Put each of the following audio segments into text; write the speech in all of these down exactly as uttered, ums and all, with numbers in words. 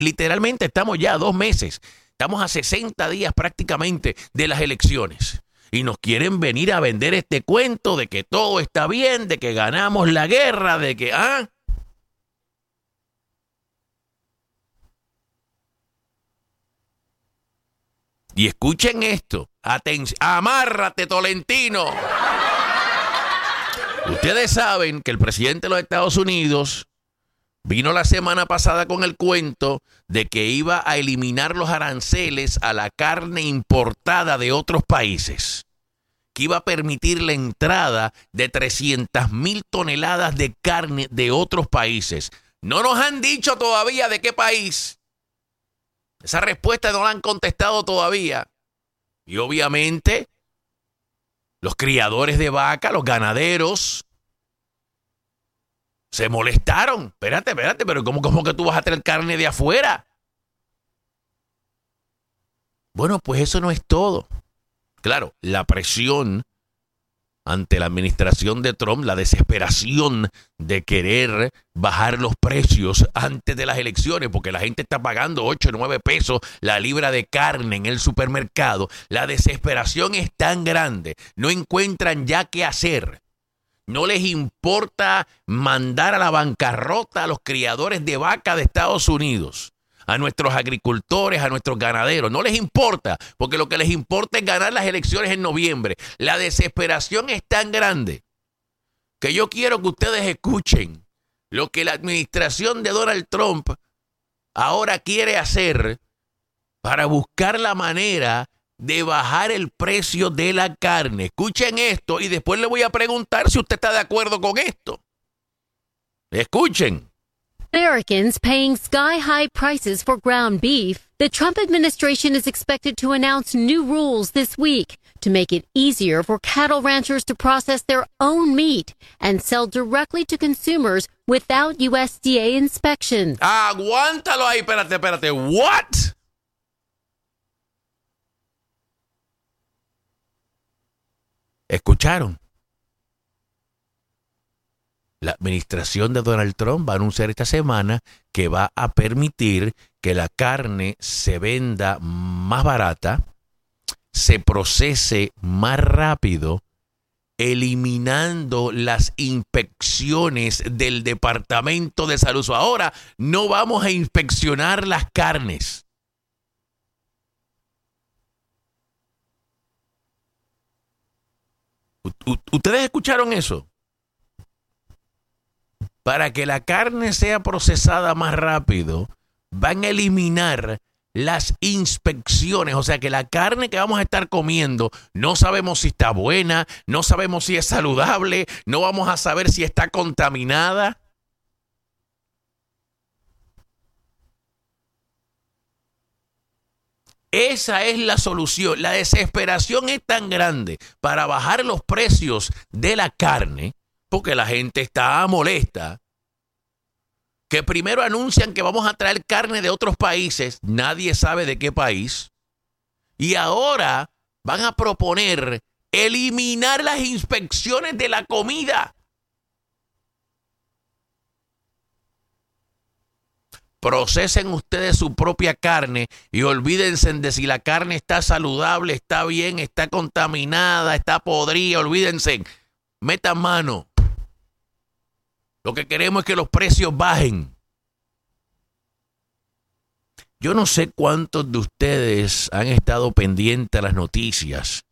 literalmente estamos ya a dos meses. Estamos a sesenta días prácticamente de las elecciones. Y nos quieren venir a vender este cuento de que todo está bien, de que ganamos la guerra, de que... ¿ah? Y escuchen esto. Atención. Amárrate, Tolentino. Ustedes saben que el presidente de los Estados Unidos vino la semana pasada con el cuento de que iba a eliminar los aranceles a la carne importada de otros países, que iba a permitir la entrada de trescientas mil toneladas de carne de otros países. No nos han dicho todavía de qué país. Esa respuesta no la han contestado todavía. Y obviamente los criadores de vaca, los ganaderos, se molestaron. Espérate, espérate, pero ¿cómo, cómo que tú vas a traer carne de afuera? Bueno, pues eso no es todo. Claro, la presión ante la administración de Trump, la desesperación de querer bajar los precios antes de las elecciones, porque la gente está pagando ocho o nueve pesos la libra de carne en el supermercado. La desesperación es tan grande, no encuentran ya qué hacer. No les importa mandar a la bancarrota a los criadores de vaca de Estados Unidos, a nuestros agricultores, a nuestros ganaderos. No les importa, porque lo que les importa es ganar las elecciones en noviembre. La desesperación es tan grande que yo quiero que ustedes escuchen lo que la administración de Donald Trump ahora quiere hacer para buscar la manera de bajar el precio de la carne. Escuchen esto y después le voy a preguntar si usted está de acuerdo con esto. Escuchen. Americans paying sky-high prices for ground beef, the Trump administration is expected to announce new rules this week to make it easier for cattle ranchers to process their own meat and sell directly to consumers without U S D A inspections. Aguántalo ahí, espérate, espérate. What? ¿Escucharon? La administración de Donald Trump va a anunciar esta semana que va a permitir que la carne se venda más barata, se procese más rápido, eliminando las inspecciones del Departamento de Salud. Ahora no vamos a inspeccionar las carnes. ¿Ustedes escucharon eso? Para que la carne sea procesada más rápido, van a eliminar las inspecciones. O sea que la carne que vamos a estar comiendo, no sabemos si está buena, no sabemos si es saludable, no vamos a saber si está contaminada. Esa es la solución. La desesperación es tan grande para bajar los precios de la carne, porque la gente está molesta, que primero anuncian que vamos a traer carne de otros países, nadie sabe de qué país, y ahora van a proponer eliminar las inspecciones de la comida. Procesen ustedes su propia carne y olvídense de si la carne está saludable, está bien, está contaminada, está podrida, olvídense. Metan mano. Lo que queremos es que los precios bajen. Yo no sé cuántos de ustedes han estado pendientes a las noticias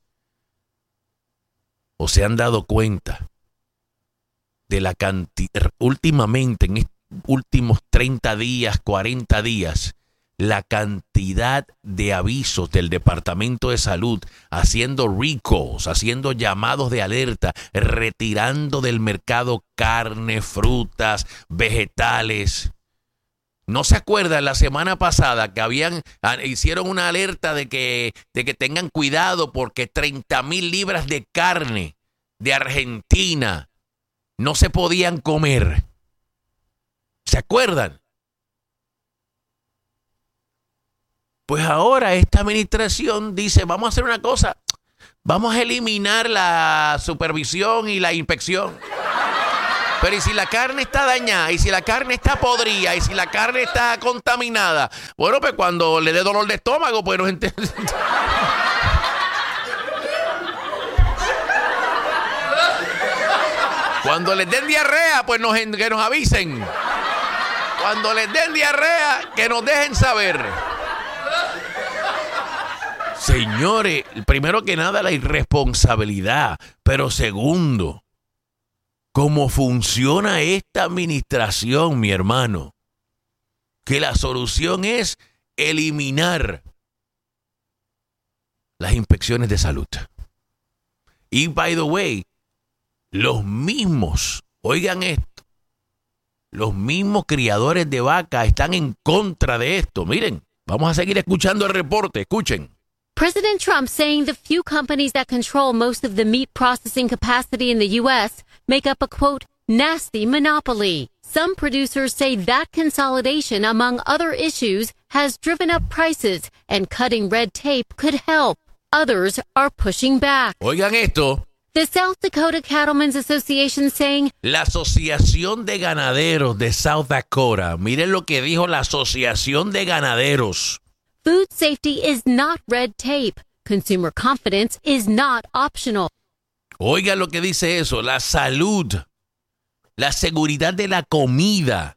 o se han dado cuenta de la cantidad, últimamente en estos últimos treinta días, cuarenta días, la cantidad de avisos del Departamento de Salud haciendo recalls, haciendo llamados de alerta, retirando del mercado carne, frutas, vegetales. ¿No se acuerdan la semana pasada que habían hicieron una alerta de que, de que tengan cuidado porque treinta mil libras de carne de Argentina no se podían comer? ¿Se acuerdan? Pues ahora esta administración dice, vamos a hacer una cosa, vamos a eliminar la supervisión y la inspección. Pero ¿y si la carne está dañada? ¿Y si la carne está podrida? ¿Y si la carne está contaminada? Bueno, pues cuando le dé dolor de estómago, pues nos entendemos. Cuando les den diarrea, pues nos, que nos avisen. Cuando les den diarrea, que nos dejen saber. Señores, primero que nada la irresponsabilidad, pero segundo, cómo funciona esta administración, mi hermano, que la solución es eliminar las inspecciones de salud. Y, by the way, los mismos, oigan esto, los mismos criadores de vaca están en contra de esto. Miren, vamos a seguir escuchando el reporte, escuchen. President Trump saying the few companies that control most of the meat processing capacity in the U S make up a, quote, nasty monopoly. Some producers say that consolidation, among other issues, has driven up prices and cutting red tape could help. Others are pushing back. Oigan esto. The South Dakota Cattlemen's Association saying... La Asociación de Ganaderos de South Dakota. Miren lo que dijo la Asociación de Ganaderos. Food safety is not red tape. Consumer confidence is not optional. Oigan lo que dice eso. La salud, la seguridad de la comida.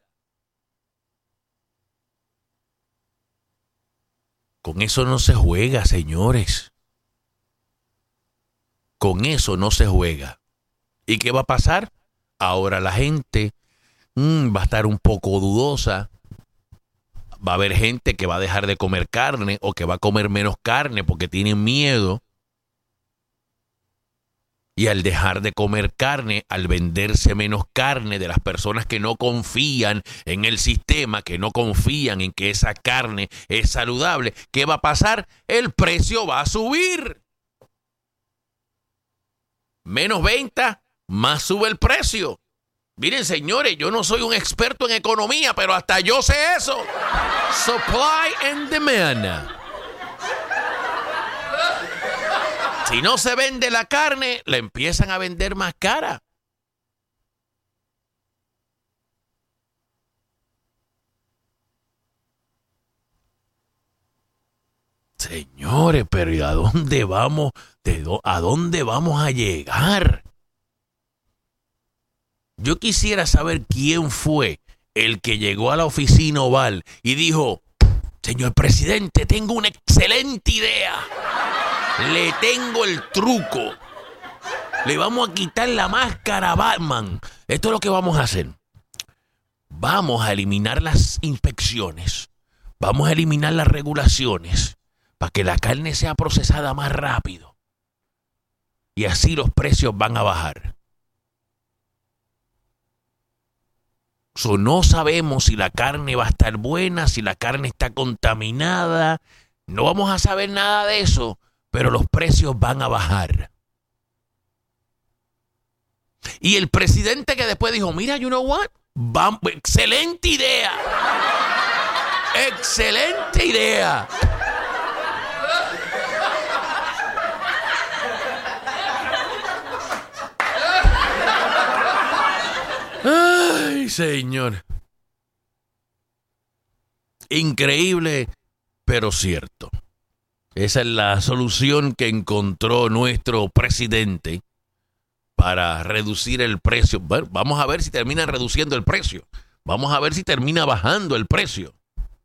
Con eso no se juega, señores. Con eso no se juega. ¿Y qué va a pasar? Ahora la gente mmm, va a estar un poco dudosa. Va a haber gente que va a dejar de comer carne o que va a comer menos carne porque tienen miedo. Y al dejar de comer carne, al venderse menos carne de las personas que no confían en el sistema, que no confían en que esa carne es saludable, ¿qué va a pasar? El precio va a subir. Menos venta, más sube el precio. Miren, señores, yo no soy un experto en economía, pero hasta yo sé eso. Supply and demand. Si no se vende la carne, la empiezan a vender más cara. Señores, pero ¿y a dónde vamos? ¿De do- ¿A dónde vamos a llegar? Yo quisiera saber quién fue el que llegó a la oficina oval y dijo: señor presidente, tengo una excelente idea. Le tengo el truco. Le vamos a quitar la máscara a Batman. Esto es lo que vamos a hacer. Vamos a eliminar las inspecciones. Vamos a eliminar las regulaciones para que la carne sea procesada más rápido. Y así los precios van a bajar. So, no sabemos si la carne va a estar buena, si la carne está contaminada. No vamos a saber nada de eso, pero los precios van a bajar. Y el presidente que después dijo, mira, you know what? Vamos, excelente idea. Excelente idea. Ay, señor. Increíble, pero cierto. Esa es la solución que encontró nuestro presidente para reducir el precio. Bueno, vamos a ver si termina reduciendo el precio. Vamos a ver si termina bajando el precio.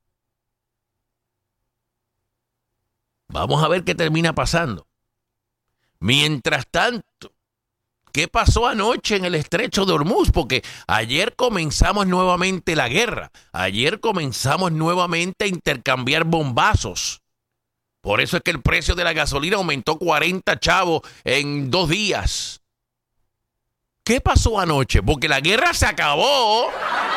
Vamos a ver qué termina pasando. Mientras tanto, ¿qué pasó anoche en el estrecho de Hormuz? Porque ayer comenzamos nuevamente la guerra. Ayer comenzamos nuevamente a intercambiar bombazos. Por eso es que el precio de la gasolina aumentó cuarenta chavos en dos días. ¿Qué pasó anoche? Porque la guerra se acabó.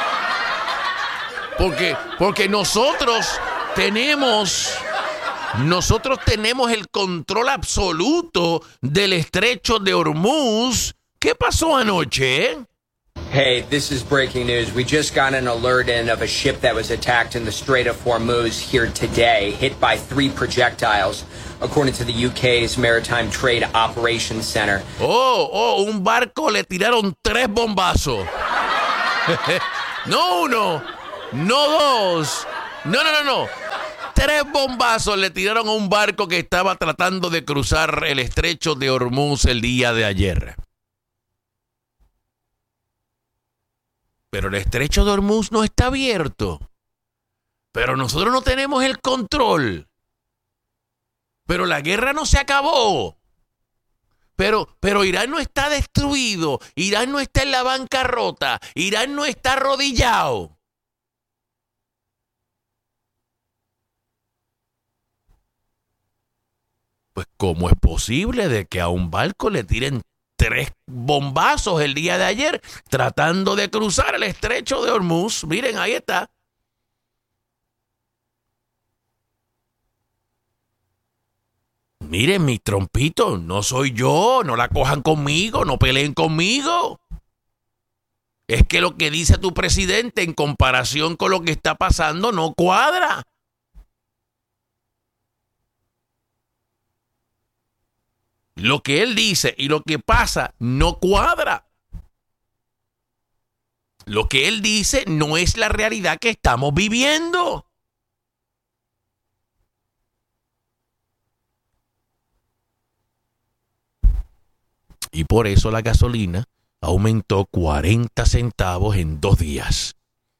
Porque, porque nosotros tenemos... Nosotros tenemos el control absoluto del estrecho de Hormuz. ¿Qué pasó anoche? Hey, this is breaking news. We just got an alert in of a ship that was attacked in the Strait of Hormuz here today, hit by three projectiles, according to the U K's Maritime Trade Operations Center. Oh, oh, un barco le tiraron tres bombazos. No uno, no dos, no, no, no, no. Tres bombazos le tiraron a un barco que estaba tratando de cruzar el estrecho de Hormuz el día de ayer. Pero el estrecho de Hormuz no está abierto. Pero nosotros no tenemos el control. Pero la guerra no se acabó. Pero, pero Irán no está destruido. Irán no está en la bancarrota. Irán no está arrodillado. Pues, ¿cómo es posible de que a un barco le tiren tres bombazos el día de ayer tratando de cruzar el estrecho de Hormuz? Miren, ahí está. Miren, mis trompitos, no soy yo, no la cojan conmigo, no peleen conmigo. Es que lo que dice tu presidente en comparación con lo que está pasando no cuadra. Lo que él dice y lo que pasa no cuadra. Lo que él dice no es la realidad que estamos viviendo. Y por eso la gasolina aumentó cuarenta centavos en dos días.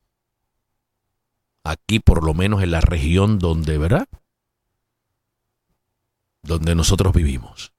Aquí, por lo menos en la región donde, ¿verdad? Donde nosotros vivimos.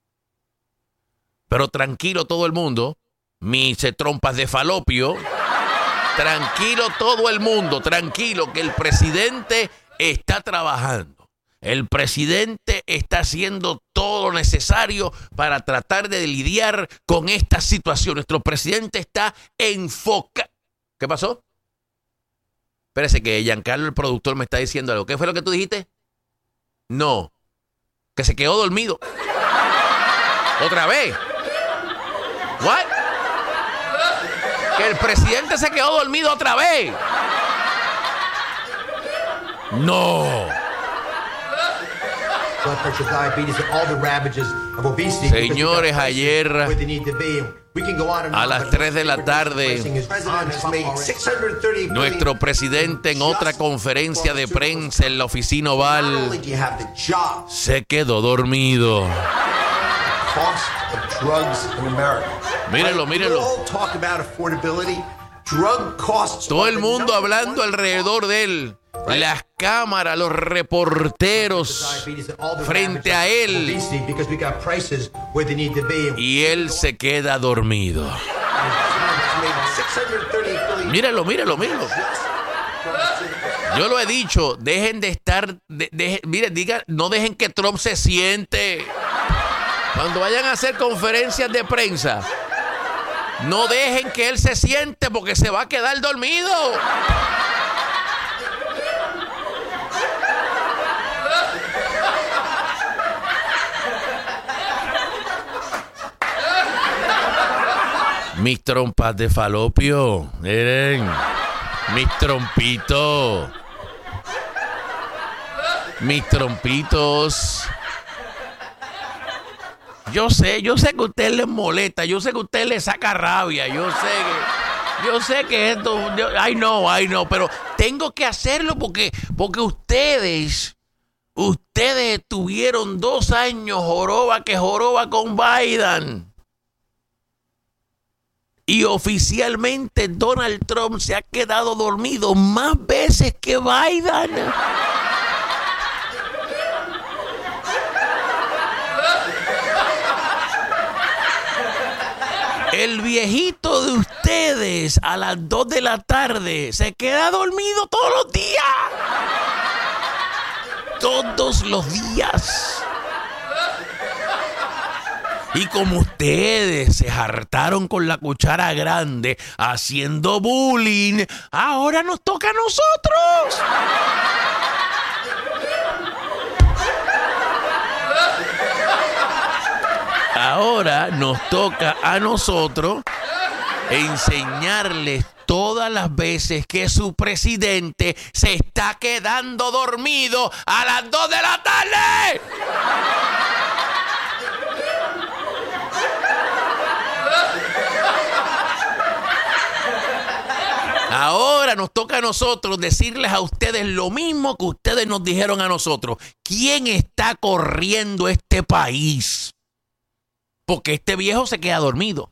Pero tranquilo todo el mundo, mis trompas de falopio, tranquilo todo el mundo, tranquilo que el presidente está trabajando. El presidente está haciendo todo lo necesario para tratar de lidiar con esta situación. Nuestro presidente está enfocado. ¿Qué pasó? Espérese que Giancarlo, el productor, me está diciendo algo. ¿Qué fue lo que tú dijiste? No, que se quedó dormido. ¿Otra vez? ¿What? Que el presidente se quedó dormido otra vez. No. Señores, ayer a las tres de la tarde, nuestro presidente en otra conferencia de prensa en la oficina Oval se quedó dormido. Mírenlo, mírenlo. Todo el mundo hablando alrededor de él. Las cámaras, los reporteros frente a él. Y él se queda dormido. Míralo, míralo, míralo. Yo lo he dicho, dejen de estar, de, de, miren, digan, no dejen que Trump se siente. Cuando vayan a hacer conferencias de prensa, no dejen que él se siente porque se va a quedar dormido. Mis trompas de falopio, miren, mis trompitos, mis trompitos. Yo sé, yo sé que a usted les molesta, yo sé que a usted le saca rabia, yo sé que, yo sé que esto, yo, I know, I know, pero tengo que hacerlo porque, porque ustedes, ustedes tuvieron dos años joroba que joroba con Biden. Y oficialmente Donald Trump se ha quedado dormido más veces que Biden. El viejito de ustedes a las dos de la tarde se queda dormido todos los días. Todos los días. Y como ustedes se hartaron con la cuchara grande haciendo bullying, ahora nos toca a nosotros. Ahora nos toca a nosotros enseñarles todas las veces que su presidente se está quedando dormido a las dos de la tarde. Ahora nos toca a nosotros decirles a ustedes lo mismo que ustedes nos dijeron a nosotros. ¿Quién está corriendo este país? Porque este viejo se queda dormido.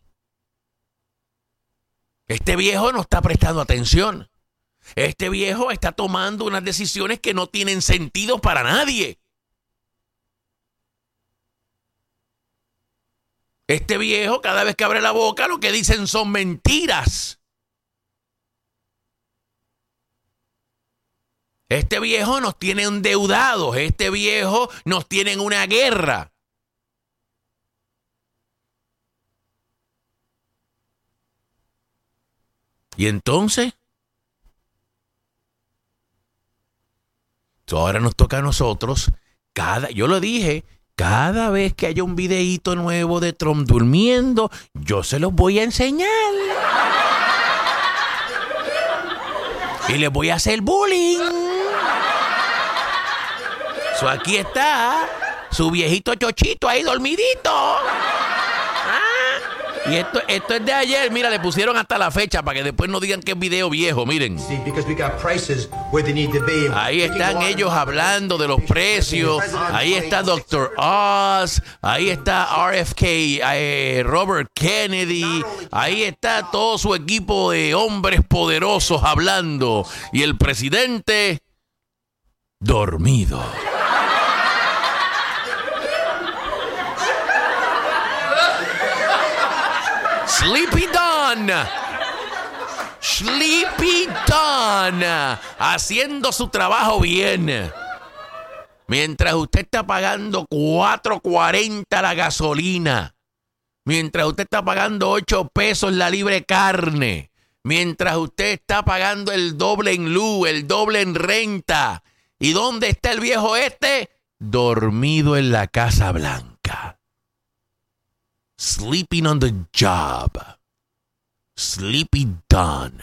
Este viejo no está prestando atención. Este viejo está tomando unas decisiones que no tienen sentido para nadie. Este viejo, cada vez que abre la boca, lo que dicen son mentiras. Este viejo nos tiene endeudados. Este viejo nos tiene en una guerra. Y entonces, ahora nos toca a nosotros, cada, yo lo dije, cada vez que haya un videíto nuevo de Trump durmiendo, yo se los voy a enseñar. Y les voy a hacer bullying. So, aquí está su viejito chochito ahí dormidito. ¿Ah? Y esto, esto es de ayer. Mira, le pusieron hasta la fecha para que después no digan que es video viejo. Miren. Ahí están ellos hablando de los precios. Ahí está doctor Oz. Ahí está R F K, eh, Robert Kennedy. Ahí está todo su equipo de hombres poderosos hablando. Y el presidente dormido. Sleepy Don. Sleepy Don. Haciendo su trabajo bien. Mientras usted está pagando cuatro cuarenta la gasolina. Mientras usted está pagando ocho pesos la libre carne. Mientras usted está pagando el doble en luz, el doble en renta. ¿Y dónde está el viejo este? Dormido en la Casa Blanca. Sleeping on the job. Sleepy Don.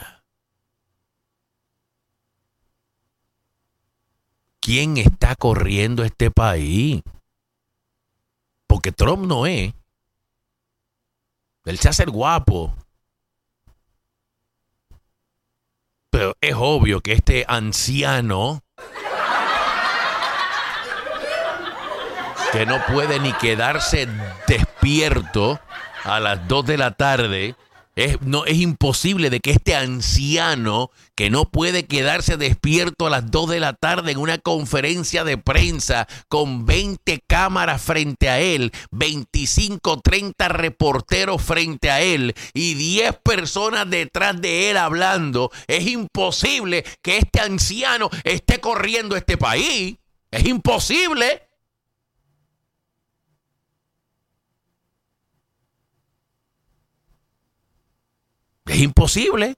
¿Quién está corriendo este país? Porque Trump no es. Él se hace el guapo. Pero es obvio que este anciano que no puede ni quedarse despierto a las dos de la tarde, es, no, es imposible de que este anciano que no puede quedarse despierto a las dos de la tarde en una conferencia de prensa con veinte cámaras frente a él, veinticinco, treinta reporteros frente a él y diez personas detrás de él hablando, es imposible que este anciano esté corriendo este país. Es imposible. Es imposible.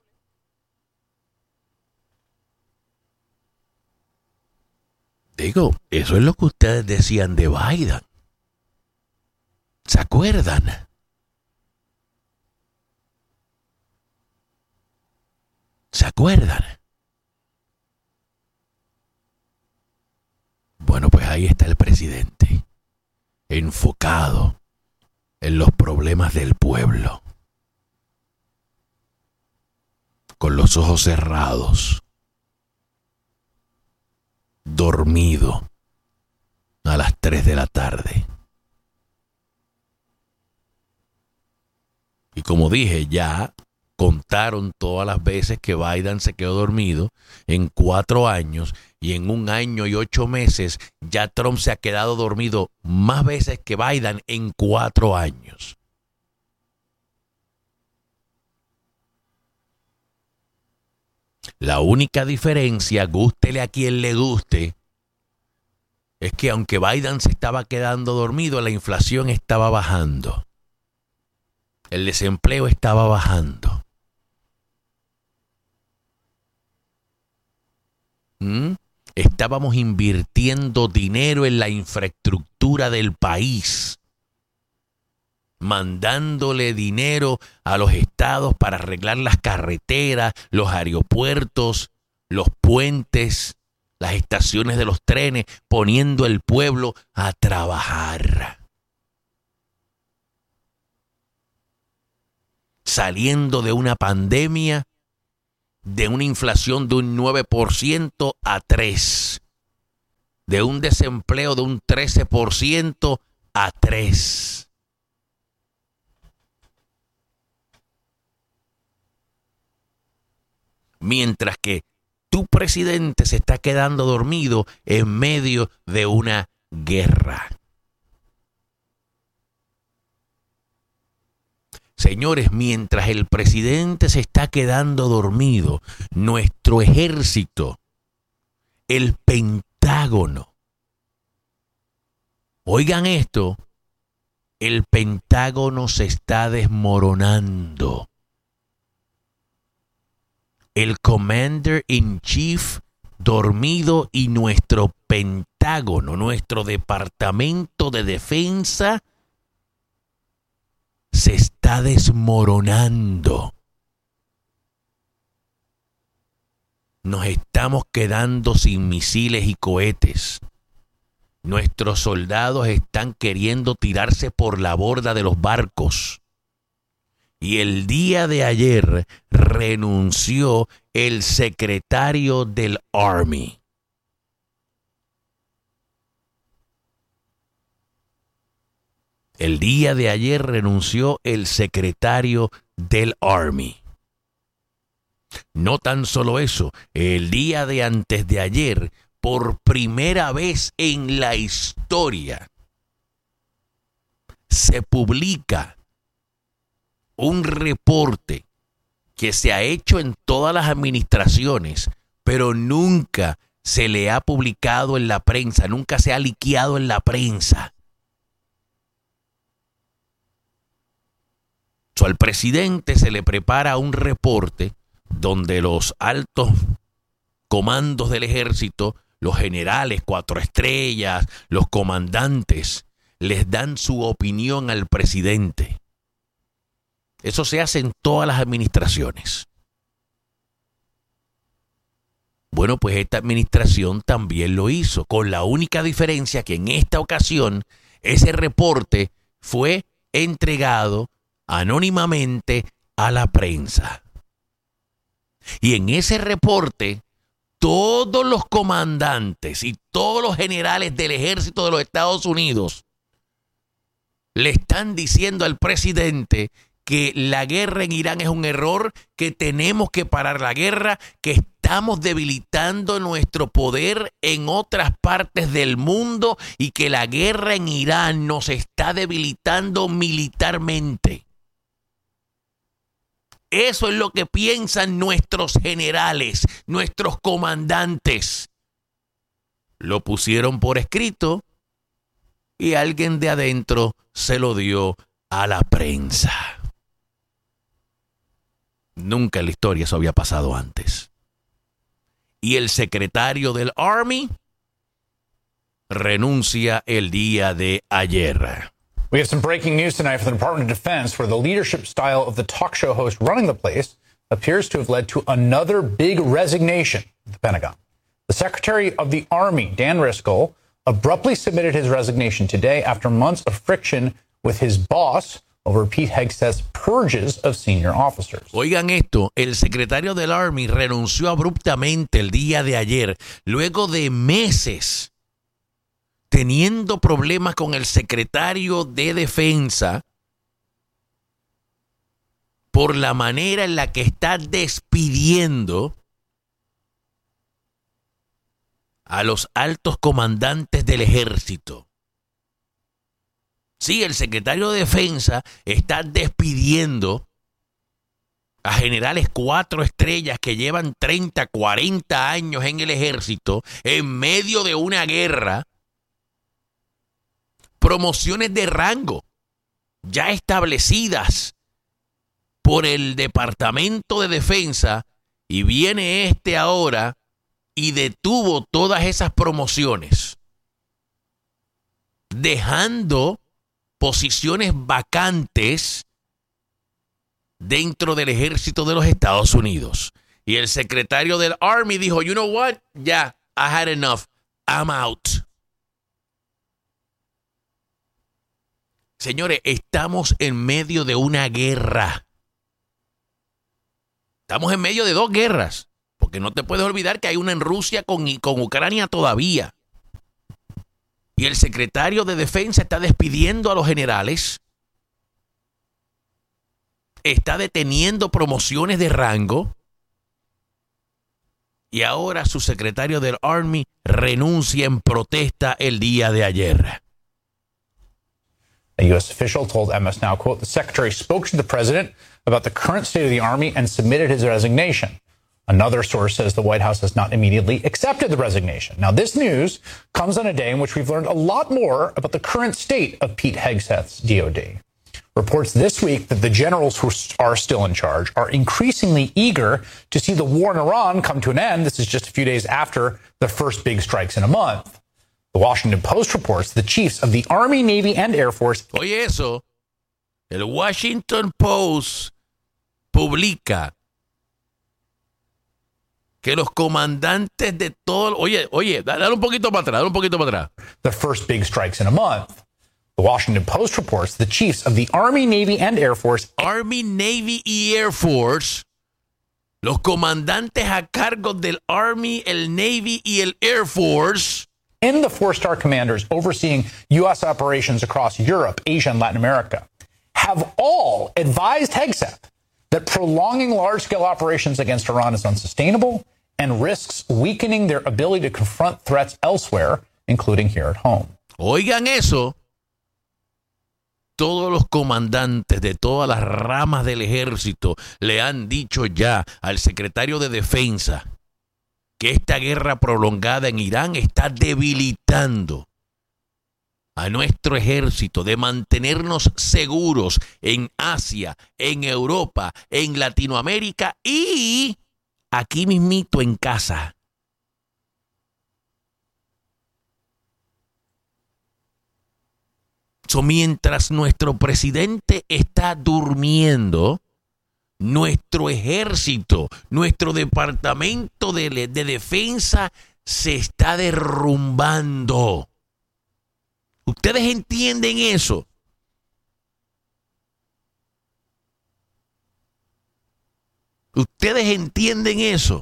Digo, eso es lo que ustedes decían de Biden. ¿Se acuerdan? ¿Se acuerdan? Bueno, pues ahí está el presidente, enfocado en los problemas del pueblo. Con los ojos cerrados, dormido a las tres de la tarde. Y como dije, ya contaron todas las veces que Biden se quedó dormido en cuatro años y en un año y ocho meses ya Trump se ha quedado dormido más veces que Biden en cuatro años. La única diferencia, gústele a quien le guste, es que aunque Biden se estaba quedando dormido, la inflación estaba bajando. El desempleo estaba bajando. ¿Mm? Estábamos invirtiendo dinero en la infraestructura del país, mandándole dinero a los estados para arreglar las carreteras, los aeropuertos, los puentes, las estaciones de los trenes, poniendo al pueblo a trabajar. Saliendo de una pandemia de una inflación de un nueve por ciento a tres por ciento, de un desempleo de un trece por ciento a tres por ciento. Mientras que tu presidente se está quedando dormido en medio de una guerra. Señores, mientras el presidente se está quedando dormido, nuestro ejército, el Pentágono, oigan esto, el Pentágono se está desmoronando. El Commander in Chief dormido y nuestro Pentágono, nuestro Departamento de Defensa, se está desmoronando. Nos estamos quedando sin misiles y cohetes. Nuestros soldados están queriendo tirarse por la borda de los barcos. Y el día de ayer renunció el secretario del Army. El día de ayer renunció el secretario del Army. No tan solo eso, el día de antes de ayer, por primera vez en la historia, se publica un reporte que se ha hecho en todas las administraciones, pero nunca se le ha publicado en la prensa, nunca se ha liqueado en la prensa. So, al presidente se le prepara un reporte donde los altos comandos del ejército, los generales, cuatro estrellas, los comandantes, les dan su opinión al presidente. Eso se hace en todas las administraciones. Bueno, pues esta administración también lo hizo, con la única diferencia que en esta ocasión ese reporte fue entregado anónimamente a la prensa. Y en ese reporte, todos los comandantes y todos los generales del ejército de los Estados Unidos le están diciendo al presidente que la guerra en Irán es un error, que tenemos que parar la guerra, que estamos debilitando nuestro poder en otras partes del mundo y que la guerra en Irán nos está debilitando militarmente. Eso es lo que piensan nuestros generales, nuestros comandantes. Lo pusieron por escrito y alguien de adentro se lo dio a la prensa. Nunca en la historia eso había pasado antes. Y el secretario del Army renuncia el día de ayer. We have some breaking news tonight from the Department of Defense, where the leadership style of the talk show host running the place appears to have led to another big resignation at the Pentagon. The Secretary of the Army, Dan Driscoll, abruptly submitted his resignation today after months of friction with his boss over Pete Hegseth's purges of senior officers. Oigan esto, el secretario del Army renunció abruptamente el día de ayer, luego de meses teniendo problemas con el secretario de Defensa por la manera en la que está despidiendo a los altos comandantes del ejército. Sí, el secretario de Defensa está despidiendo a generales cuatro estrellas que llevan treinta, cuarenta años en el ejército en medio de una guerra. Promociones de rango ya establecidas por el Departamento de Defensa, y viene este ahora y detuvo todas esas promociones, dejando posiciones vacantes dentro del ejército de los Estados Unidos. Y el secretario del Army dijo, you know what, ya, yeah, I had enough, I'm out. Señores, estamos en medio de una guerra. Estamos en medio de dos guerras, porque no te puedes olvidar que hay una en Rusia con, con Ucrania todavía. Y el secretario de Defensa está despidiendo a los generales, está deteniendo promociones de rango, y ahora su secretario del Army renuncia en protesta el día de ayer. A U S official told M S Now, quote, the secretary spoke to the president about the current state of the Army and submitted his resignation. Another source says the White House has not immediately accepted the resignation. Now, this news comes on a day in which we've learned a lot more about the current state of Pete Hegseth's D O D. Reports this week that the generals who are still in charge are increasingly eager to see the war in Iran come to an end. This is just a few days after the first big strikes in a month. The Washington Post reports the chiefs of the Army, Navy, and Air Force. Oye, eso. El Washington Post publica que los comandantes de todo... Oye, oye, dale un poquito para atrás, dale un poquito para atrás. The first big strikes in a month. The Washington Post reports the chiefs of the Army, Navy, and Air Force. Army, Navy y Air Force. Los comandantes a cargo del Army, el Navy y el Air Force. And the four-star commanders overseeing U S operations across Europe, Asia, and Latin America have all advised Hegseth that prolonging large-scale operations against Iran is unsustainable and risks weakening their ability to confront threats elsewhere, including here at home. Oigan eso. Todos los comandantes de todas las ramas del ejército le han dicho ya al secretario de Defensa que esta guerra prolongada en Irán está debilitando a nuestro ejército de mantenernos seguros en Asia, en Europa, en Latinoamérica y aquí mismito en casa. So, mientras nuestro presidente está durmiendo, nuestro ejército, nuestro departamento de, de defensa se está derrumbando. ¿Ustedes entienden eso? ¿Ustedes entienden eso?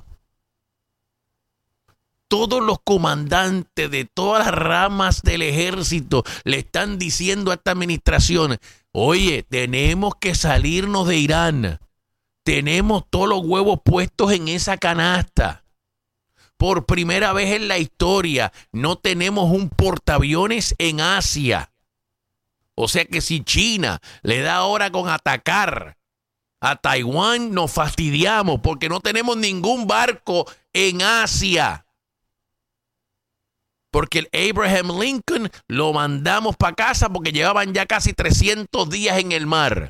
Todos los comandantes de todas las ramas del ejército le están diciendo a esta administración, oye, tenemos que salirnos de Irán. Tenemos todos los huevos puestos en esa canasta. Por primera vez en la historia no tenemos un portaaviones en Asia. O sea que si China le da ahora con atacar a Taiwán, nos fastidiamos porque no tenemos ningún barco en Asia. Porque el Abraham Lincoln lo mandamos para casa porque llevaban ya casi trescientos días en el mar.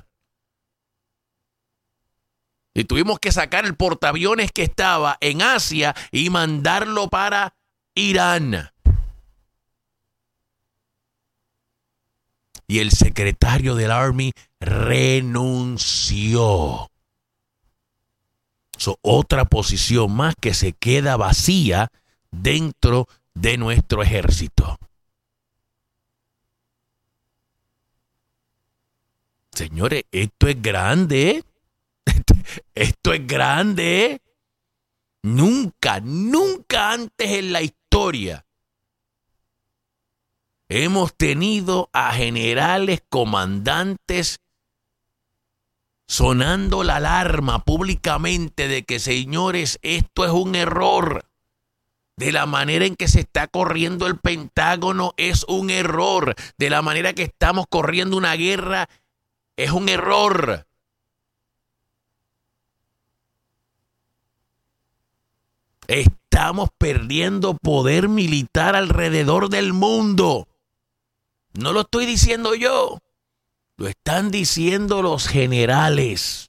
Y tuvimos que sacar el portaaviones que estaba en Asia y mandarlo para Irán. Y el secretario del Army renunció. So, otra posición más que se queda vacía dentro de nuestro ejército. Señores, esto es grande, ¿eh? Esto es grande. Nunca, nunca antes en la historia hemos tenido a generales, comandantes sonando la alarma públicamente de que, señores, esto es un error. De la manera en que se está corriendo el Pentágono es un error. De la manera que estamos corriendo una guerra es un error. Estamos perdiendo poder militar alrededor del mundo. No lo estoy diciendo yo. Lo están diciendo los generales.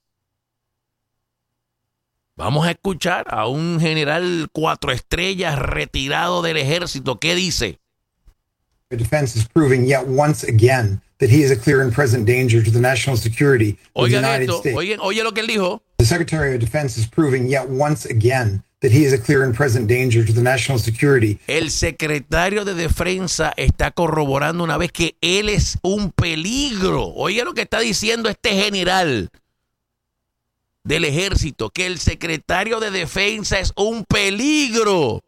Vamos a escuchar a un general cuatro estrellas retirado del ejército. ¿Qué dice? The defense is proving yet once again that he is a clear and present danger to the national security of the United esto, States. Oigan, oye lo que él dijo. The Secretary of Defense is proving yet once again that he is a clear and present danger to the national security. El secretario de Defensa está corroborando una vez que él es un peligro. Oiga lo que está diciendo este general. del ejército, que el secretario de Defensa es un peligro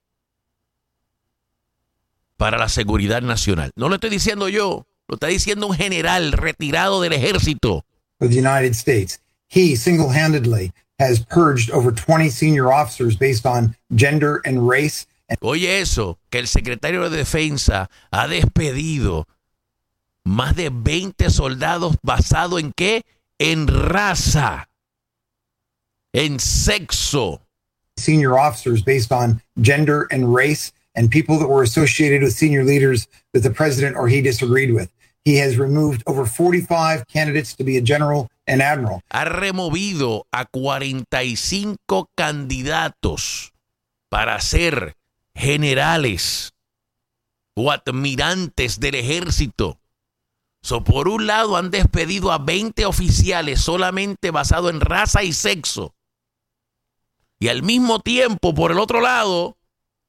para la seguridad nacional. No lo estoy diciendo yo, lo está diciendo un general retirado del ejército. Of the United States. He single-handedly has purged over twenty senior officers based on gender and race. Oye eso, que el secretario de Defensa ha despedido más de veinte soldados basado en qué? En raza, en sexo. Senior officers based on gender and race, and people that were associated with senior leaders that the president or he disagreed with. He has removed over forty-five candidates to be a general and admiral. Ha removido a cuarenta y cinco candidatos para ser generales o admirantes del ejército. So, por un lado han despedido a veinte oficiales solamente basado en raza y sexo. Y al mismo tiempo, por el otro lado,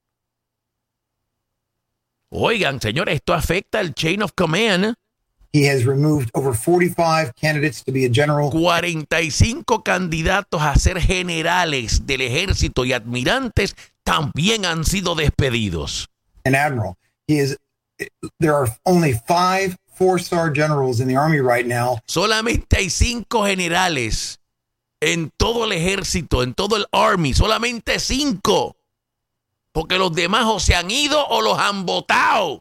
oigan, señores, esto afecta el chain of command. He has removed over forty-five candidates to be a general. cuarenta y cinco candidatos a ser generales del ejército y admirantes también han sido despedidos. An admiral. He is. There are only five four-star generals in the Army right now. Solamente hay cinco generales en todo el ejército, en todo el Army. Solamente cinco. Porque los demás o se han ido o los han votado.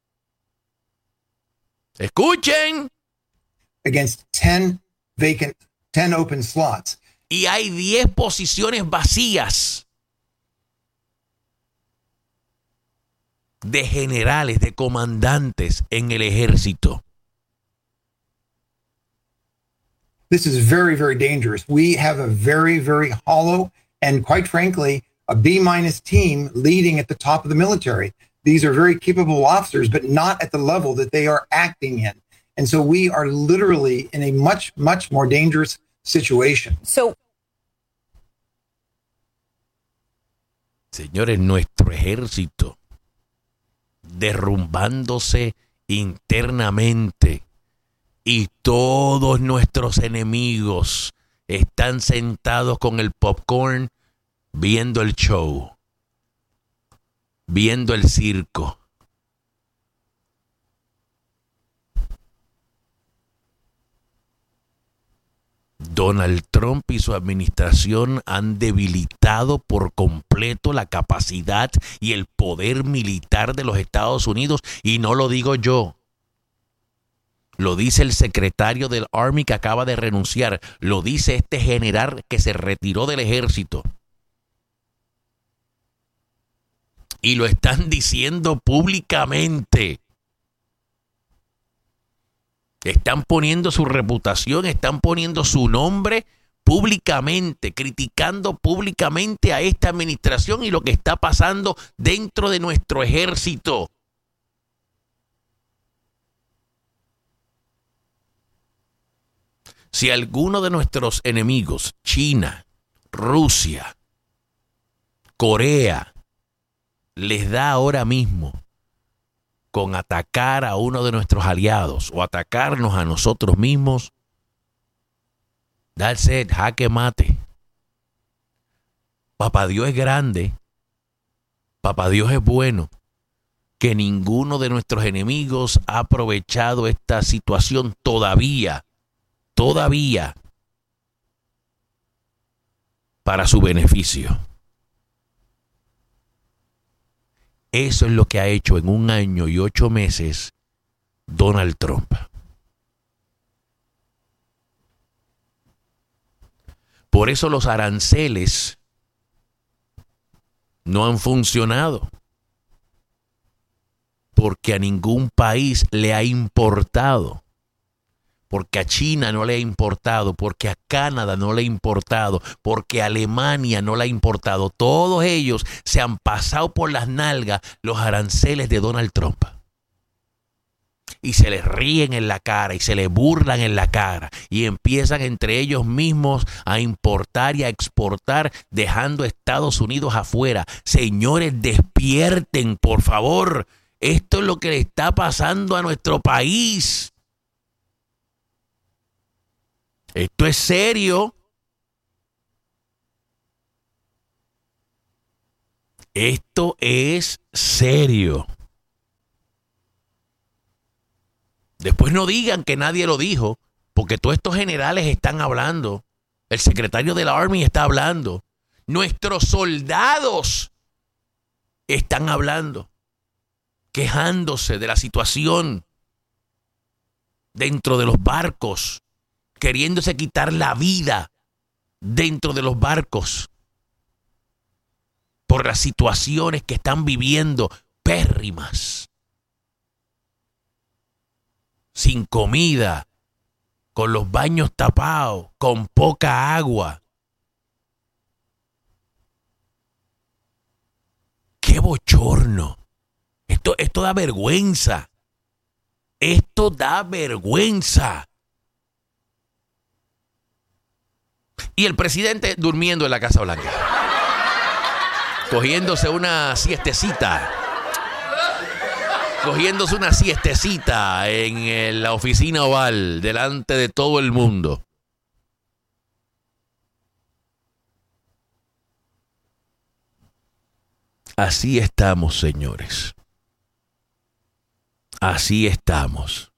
Escuchen. Against ten vacant, ten open slots. Y hay diez posiciones vacías de generales, de comandantes en el ejército. This is very, very dangerous. We have a very, very hollow and, quite frankly, a B-minus team leading at the top of the military. These are very capable officers, but not at the level that they are acting in. And so we are literally in a much, much more dangerous situation. So, señores, nuestro ejército derrumbándose internamente y todos nuestros enemigos están sentados con el popcorn viendo el show, viendo el circo. Donald Trump y su administración han debilitado por completo la capacidad y el poder militar de los Estados Unidos. Y no lo digo yo. Lo dice el secretario del Army que acaba de renunciar. Lo dice este general que se retiró del ejército. Y lo están diciendo públicamente. Están poniendo su reputación, están poniendo su nombre públicamente, criticando públicamente a esta administración y lo que está pasando dentro de nuestro ejército. Si alguno de nuestros enemigos, China, Rusia, Corea, les da ahora mismo con atacar a uno de nuestros aliados o atacarnos a nosotros mismos, that's it, jaque mate. Papá Dios es grande, Papá Dios es bueno, que ninguno de nuestros enemigos ha aprovechado esta situación todavía, todavía, para su beneficio. Eso es lo que ha hecho en un año y ocho meses Donald Trump. Por eso los aranceles no han funcionado. Porque a ningún país le ha importado. Porque a China no le ha importado, porque a Canadá no le ha importado, porque a Alemania no le ha importado. Todos ellos se han pasado por las nalgas los aranceles de Donald Trump. Y se les ríen en la cara y se les burlan en la cara. Y empiezan entre ellos mismos a importar y a exportar, dejando a Estados Unidos afuera. Señores, despierten, por favor. Esto es lo que le está pasando a nuestro país. Esto es serio. Esto es serio. Después no digan que nadie lo dijo, porque todos estos generales están hablando. El secretario de la Army está hablando. Nuestros soldados están hablando, quejándose de la situación dentro de los barcos, queriéndose quitar la vida dentro de los barcos por las situaciones que están viviendo pérrimas, sin comida, con los baños tapados, con poca agua. ¡Qué bochorno! Esto, esto da vergüenza. Esto da vergüenza. Y el presidente durmiendo en la Casa Blanca, cogiéndose una siestecita. Cogiéndose una siestecita en la oficina oval, delante de todo el mundo. Así estamos, señores. Así estamos.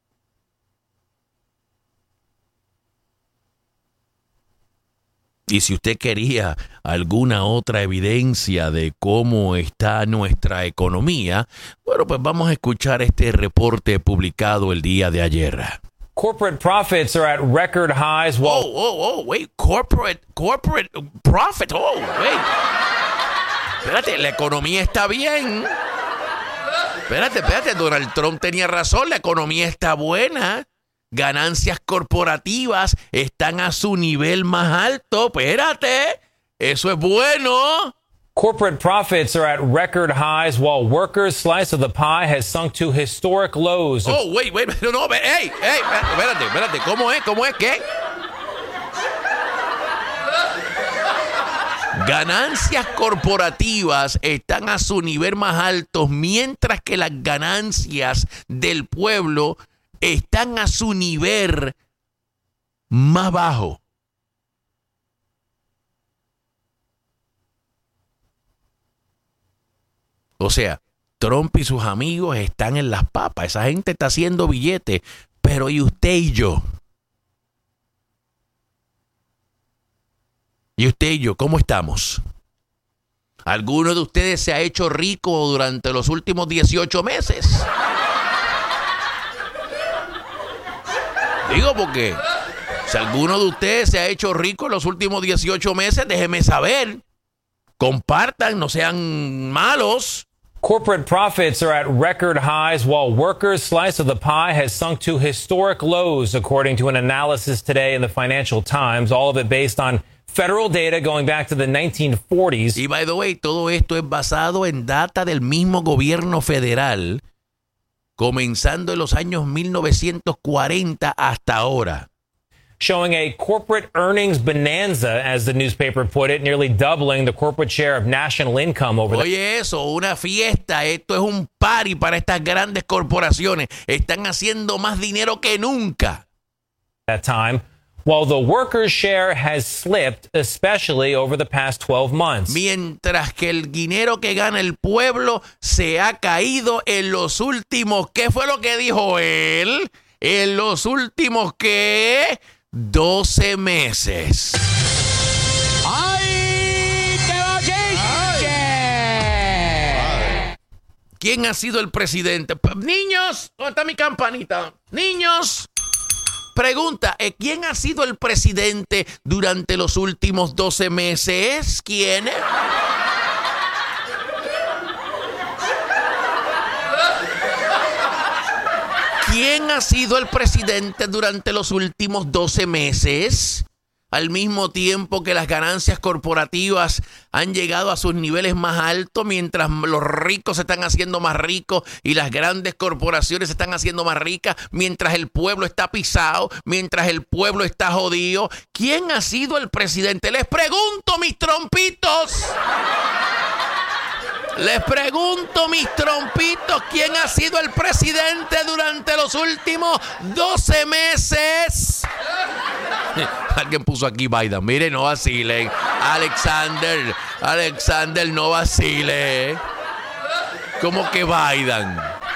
Y si usted quería alguna otra evidencia de cómo está nuestra economía, bueno, pues vamos a escuchar este reporte publicado el día de ayer. Corporate profits are at record highs. While- oh, oh, oh, wait, corporate, corporate profit, oh, wait. Espérate, la economía está bien. Espérate, espérate, Donald Trump tenía razón, la economía está buena. Ganancias corporativas están a su nivel más alto. Espérate, eso es bueno. Corporate profits are at record highs while workers' slice of the pie has sunk to historic lows. Oh, wait, wait, no, no, hey, hey, espérate, espérate, ¿cómo es? ¿Cómo es? ¿Qué? Ganancias corporativas están a su nivel más alto, mientras que las ganancias del pueblo están a su nivel más bajo. O sea, Trump y sus amigos están en las papas. Esa gente está haciendo billetes. Pero ¿y usted y yo? ¿Y usted y yo cómo estamos? ¿Alguno de ustedes se ha hecho rico durante los últimos dieciocho meses? Digo porque si alguno de ustedes se ha hecho rico en los últimos dieciocho meses, déjeme saber. Compartan, no sean malos. Corporate profits are at record highs while workers' slice of the pie has sunk to historic lows, according to an analysis today in the Financial Times, all of it based on federal data going back to the nineteen forties. Y by the way, todo esto es basado en data del mismo gobierno federal, comenzando en los años mil novecientos cuarenta hasta ahora. Showing a corporate earnings bonanza, as the newspaper put it, nearly doubling the corporate share of national income over the... Oye eso, una fiesta, esto es un party para estas grandes corporaciones. Están haciendo más dinero que nunca. That time, while the workers' share has slipped, especially over the past twelve months. Mientras que el dinero que gana el pueblo se ha caído en los últimos, ¿qué fue lo que dijo él? En los últimos, ¿qué? doce meses. ¡Ay, qué bochinche! ¿Quién ha sido el presidente? Niños, ¿dónde está mi campanita? Niños, pregunta, ¿quién ha sido el presidente durante los últimos doce meses? ¿Quién? ¿Quién ha sido el presidente durante los últimos doce meses? Al mismo tiempo que las ganancias corporativas han llegado a sus niveles más altos, mientras los ricos se están haciendo más ricos y las grandes corporaciones se están haciendo más ricas, mientras el pueblo está pisado, mientras el pueblo está jodido. ¿Quién ha sido el presidente? Les pregunto, mis trompitos. Les pregunto, mis trompitos, ¿quién ha sido el presidente durante los últimos doce meses? Alguien puso aquí Biden. Mire, no vacilen. Alexander, Alexander, no vacile. ¿Cómo que Biden?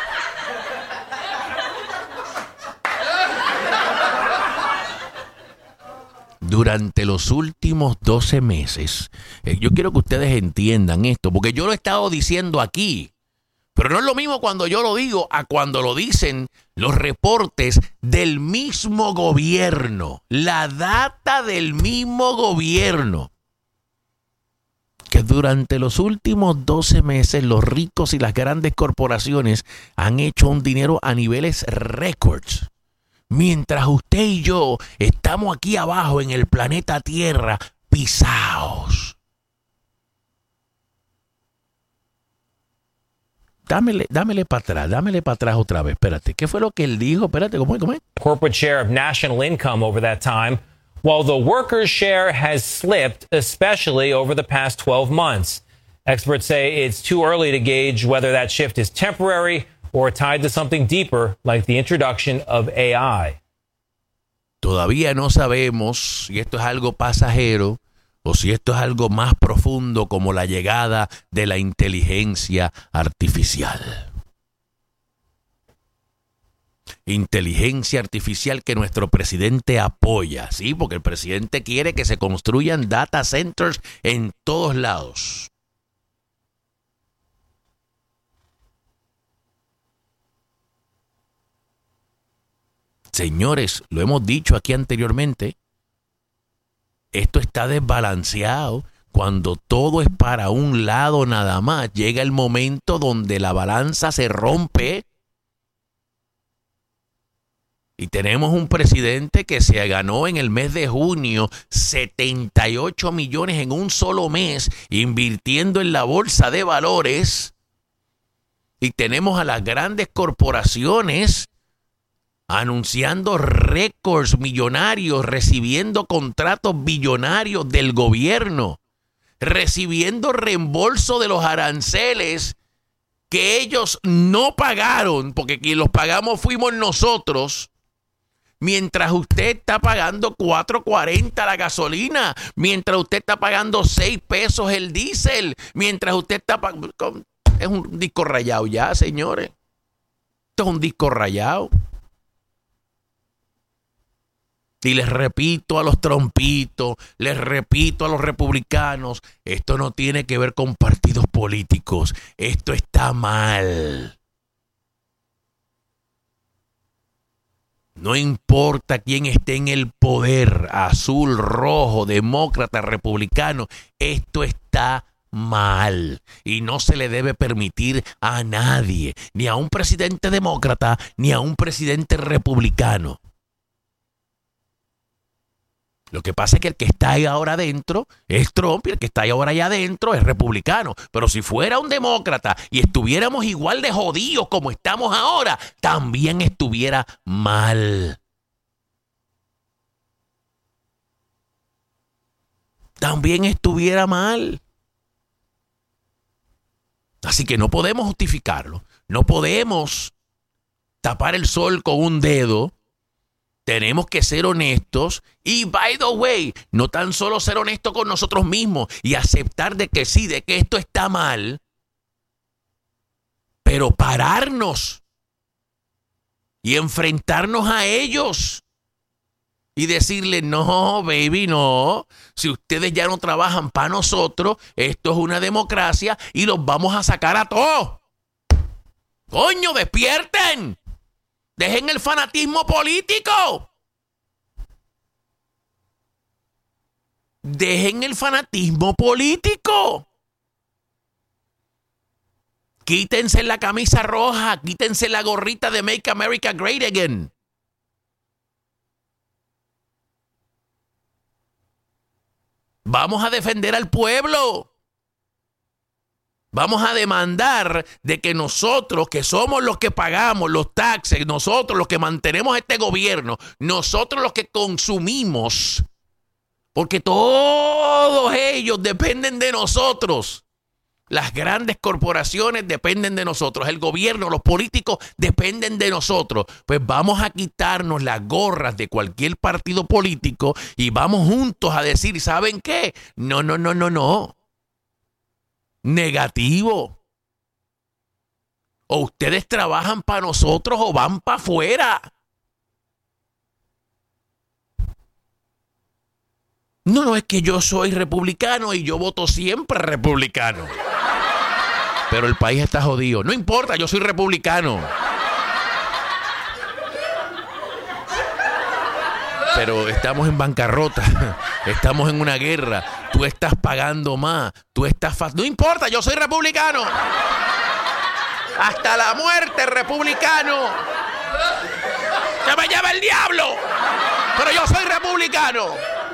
Durante los últimos doce meses, eh, yo quiero que ustedes entiendan esto, porque yo lo he estado diciendo aquí, pero no es lo mismo cuando yo lo digo a cuando lo dicen los reportes del mismo gobierno, la data del mismo gobierno, que durante los últimos doce meses los ricos y las grandes corporaciones han hecho un dinero a niveles récords. Mientras usted y yo estamos aquí abajo en el planeta Tierra, pisados. Dámele, dámele para atrás, dámele para atrás otra vez. Espérate, ¿qué fue lo que él dijo? Espérate, ¿cómo es? ¿Cómo es? Corporate share of national income over that time, while the workers' share has slipped, especially over the past twelve months. Experts say it's too early to gauge whether that shift is temporary or tied to something deeper, like the introduction of A I. Todavía no sabemos si esto es algo pasajero o si esto es algo más profundo, como la llegada de la inteligencia artificial. Inteligencia artificial que nuestro presidente apoya, ¿sí? Porque el presidente quiere que se construyan data centers en todos lados. Señores, lo hemos dicho aquí anteriormente, esto está desbalanceado. Cuando todo es para un lado nada más, llega el momento donde la balanza se rompe y tenemos un presidente que se ganó en el mes de junio setenta y ocho millones en un solo mes invirtiendo en la bolsa de valores, y tenemos a las grandes corporaciones anunciando récords millonarios, recibiendo contratos billonarios del gobierno, recibiendo reembolso de los aranceles que ellos no pagaron, porque quien los pagamos fuimos nosotros, mientras usted está pagando cuatro cuarenta la gasolina, mientras usted está pagando seis pesos el diésel, mientras usted está pagando... Es un disco rayado ya, señores. Esto es un disco rayado. Y les repito a los trompitos, les repito a los republicanos, esto no tiene que ver con partidos políticos. Esto está mal. No importa quién esté en el poder, azul, rojo, demócrata, republicano, esto está mal. Y no se le debe permitir a nadie, ni a un presidente demócrata, ni a un presidente republicano. Lo que pasa es que el que está ahí ahora adentro es Trump y el que está ahí ahora allá adentro es republicano. Pero si fuera un demócrata y estuviéramos igual de jodidos como estamos ahora, también estuviera mal. También estuviera mal. Así que no podemos justificarlo. No podemos tapar el sol con un dedo. Tenemos que ser honestos y, by the way, no tan solo ser honestos con nosotros mismos y aceptar de que sí, de que esto está mal, pero pararnos y enfrentarnos a ellos y decirle, no, baby, no, si ustedes ya no trabajan para nosotros, esto es una democracia y los vamos a sacar a todos. ¡Coño, despierten! Dejen el fanatismo político. Dejen el fanatismo político. Quítense la camisa roja, quítense la gorrita de Make America Great Again. Vamos a defender al pueblo. Vamos a demandar de que nosotros, que somos los que pagamos los taxes, nosotros los que mantenemos este gobierno, nosotros los que consumimos, porque todos ellos dependen de nosotros. Las grandes corporaciones dependen de nosotros. El gobierno, los políticos dependen de nosotros. Pues vamos a quitarnos las gorras de cualquier partido político y vamos juntos a decir, ¿saben qué? No, no, no, no, no. Negativo. O ustedes trabajan para nosotros o van para afuera. No, no, es que yo soy republicano y yo voto siempre republicano. Pero el país está jodido. No importa, yo soy republicano. Pero estamos en bancarrota. Estamos en una guerra. Tú estás pagando más. Tú estás... Fa- no importa, yo soy republicano. Hasta la muerte, republicano. ¡Que me lleve el diablo! Pero yo soy republicano.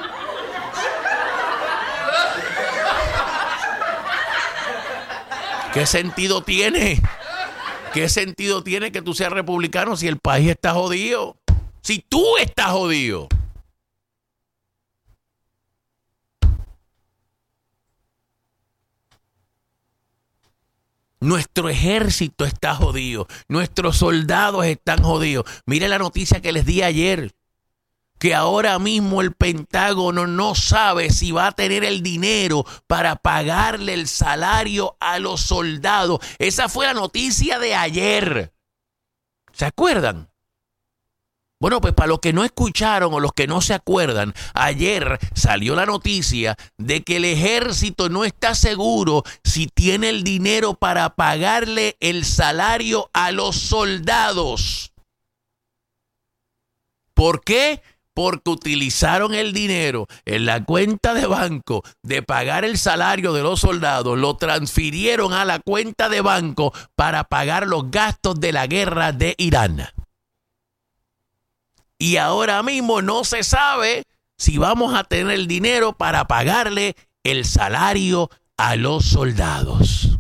¿Qué sentido tiene? ¿Qué sentido tiene que tú seas republicano si el país está jodido? Si tú estás jodido. Nuestro ejército está jodido. Nuestros soldados están jodidos. Mire la noticia que les di ayer. Que ahora mismo el Pentágono no sabe si va a tener el dinero para pagarle el salario a los soldados. Esa fue la noticia de ayer. ¿Se acuerdan? Bueno, pues para los que no escucharon o los que no se acuerdan, ayer salió la noticia de que el ejército no está seguro si tiene el dinero para pagarle el salario a los soldados. ¿Por qué? Porque utilizaron el dinero en la cuenta de banco de pagar el salario de los soldados, lo transfirieron a la cuenta de banco para pagar los gastos de la guerra de Irán. Y ahora mismo no se sabe si vamos a tener el dinero para pagarle el salario a los soldados.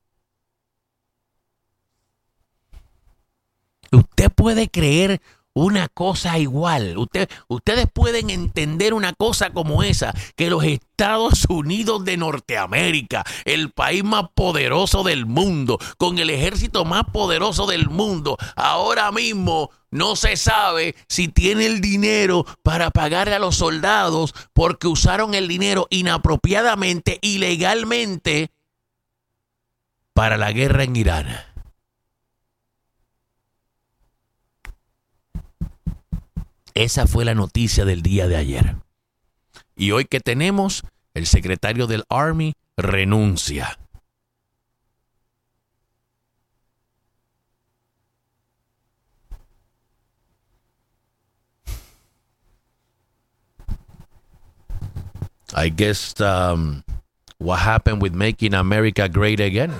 Usted puede creer una cosa igual. Usted, ustedes pueden entender una cosa como esa, que los Estados Unidos de Norteamérica, el país más poderoso del mundo, con el ejército más poderoso del mundo, ahora mismo no se sabe si tiene el dinero para pagarle a los soldados porque usaron el dinero inapropiadamente, ilegalmente, para la guerra en Irán. Esa fue la noticia del día de ayer. Y hoy que tenemos, el secretario del Army renuncia. I guess um, what happened with making America great again.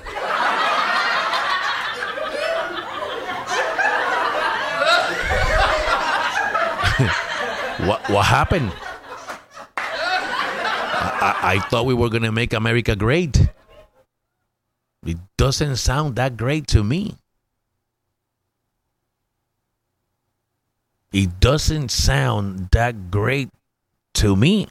What what happened? I, I thought we were going to make America great. It doesn't sound that great to me. It doesn't sound that great to me.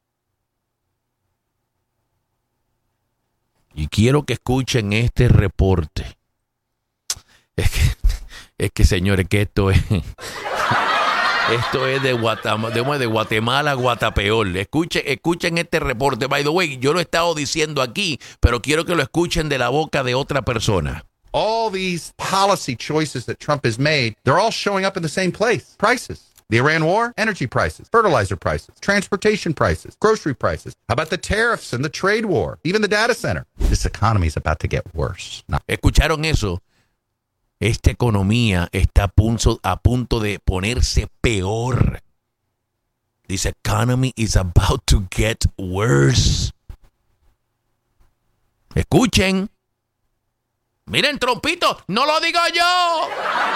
Y quiero que escuchen este reporte. Es que, es que señores, que esto es... Esto es de Guatemala, de Guatemala a Guatapeor. Escuchen, escuchen este reporte. By the way, yo lo he estado diciendo aquí, pero quiero que lo escuchen de la boca de otra persona. All these policy choices that Trump has made, they're all showing up in the same place. Prices. The Iran war, energy prices, fertilizer prices, transportation prices, grocery prices. How about the tariffs and the trade war, even the data center? This economy is about to get worse. Now, ¿escucharon eso? Esta economía está a punto, a punto de ponerse peor. This economy is about to get worse. Escuchen. Miren, Trompito, no lo digo yo.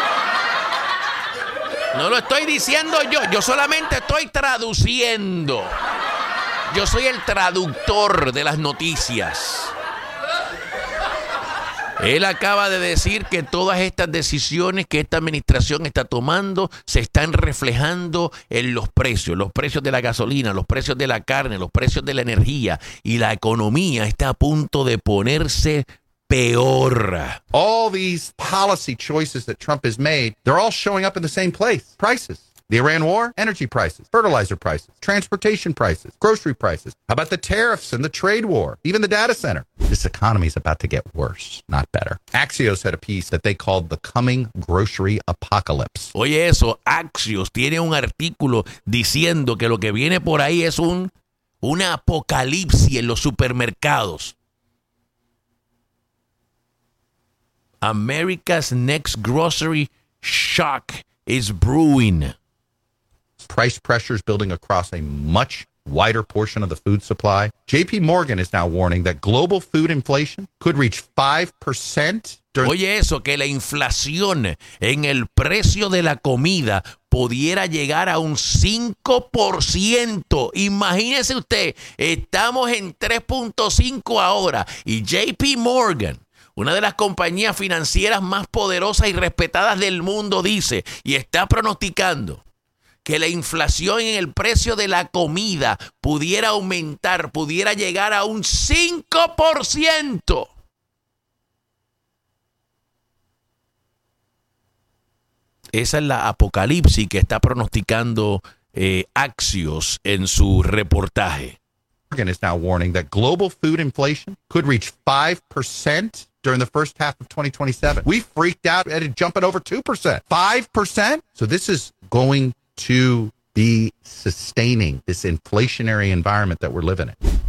No lo estoy diciendo yo. Yo solamente estoy traduciendo. Yo soy el traductor de las noticias. Él acaba de decir que todas estas decisiones que esta administración está tomando se están reflejando en los precios, los precios de la gasolina, los precios de la carne, los precios de la energía, y la economía está a punto de ponerse peor. All these policy choices that Trump has made, they're all showing up in the same place. Prices. The Iran war, energy prices, fertilizer prices, transportation prices, grocery prices. How about the tariffs and the trade war, even the data center? This economy is about to get worse, not better. Axios had a piece that they called the coming grocery apocalypse. Oye eso, Axios tiene un artículo diciendo que lo que viene por ahí es un, una apocalipsis en los supermercados. America's next grocery shock is brewing. Price pressures building across a much wider portion of the food supply. J P Morgan is now warning that global food inflation could reach five percent. During- Oye eso, que la inflación en el precio de la comida pudiera llegar a un cinco por ciento. Imagínese usted, estamos en tres punto cinco ahora y J P Morgan, una de las compañías financieras más poderosas y respetadas del mundo, dice y está pronosticando que la inflación en el precio de la comida pudiera aumentar, pudiera llegar a un cinco por ciento. Esa es la apocalipsis que está pronosticando eh, Axios en su reportaje. Morgan is now warning that global food inflation could reach five percent during the first half of twenty twenty-seven. We freaked out at it jumping over two percent. five percent? So this is going to be sustaining this inflationary environment that we're living in.